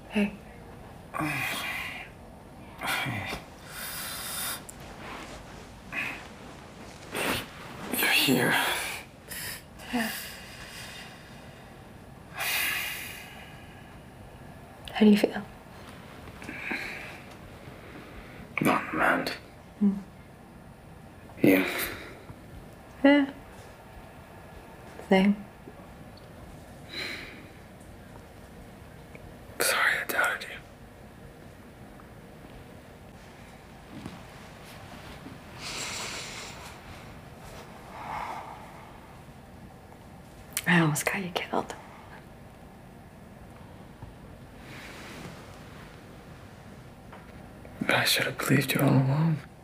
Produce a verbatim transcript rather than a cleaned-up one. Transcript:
Hey. You're here. Yeah. How do you feel? On demand. Hmm. You? Yeah. Same. Sorry I doubted you. I almost got you killed. But I should have believed you all along.